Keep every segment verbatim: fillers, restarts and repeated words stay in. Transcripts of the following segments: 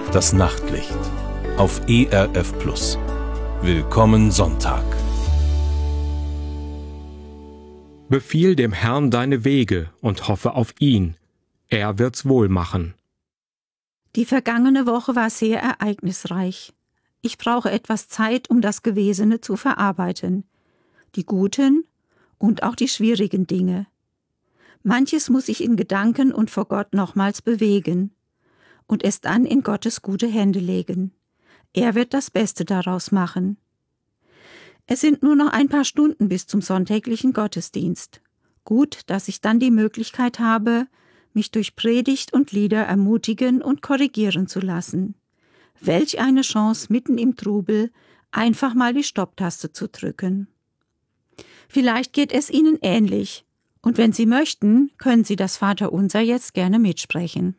Das Nachtlicht auf E R F Plus. Willkommen Sonntag. Befiehl dem Herrn deine Wege und hoffe auf ihn. Er wird's wohl machen. Die vergangene Woche war sehr ereignisreich. Ich brauche etwas Zeit, um das Gewesene zu verarbeiten. Die guten und auch die schwierigen Dinge. Manches muss ich in Gedanken und vor Gott nochmals bewegen und es dann in Gottes gute Hände legen. Er wird das Beste daraus machen. Es sind nur noch ein paar Stunden bis zum sonntäglichen Gottesdienst. Gut, dass ich dann die Möglichkeit habe, mich durch Predigt und Lieder ermutigen und korrigieren zu lassen. Welch eine Chance, mitten im Trubel einfach mal die Stopptaste zu drücken. Vielleicht geht es Ihnen ähnlich, und wenn Sie möchten, können Sie das Vaterunser jetzt gerne mitsprechen.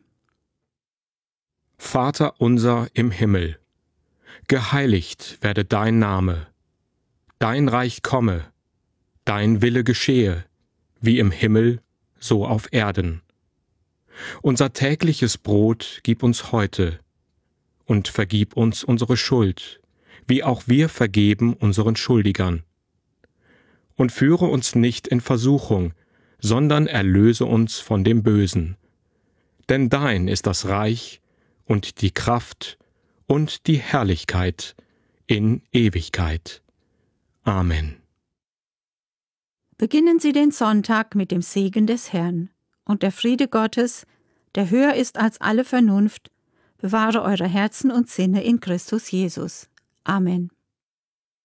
Vater unser im Himmel, geheiligt werde dein Name, dein Reich komme, dein Wille geschehe, wie im Himmel, so auf Erden. Unser tägliches Brot gib uns heute und vergib uns unsere Schuld, wie auch wir vergeben unseren Schuldigern. Und führe uns nicht in Versuchung, sondern erlöse uns von dem Bösen. Denn dein ist das Reich und die Kraft und die Herrlichkeit in Ewigkeit. Amen. Beginnen Sie den Sonntag mit dem Segen des Herrn. Und der Friede Gottes, der höher ist als alle Vernunft, bewahre eure Herzen und Sinne in Christus Jesus. Amen.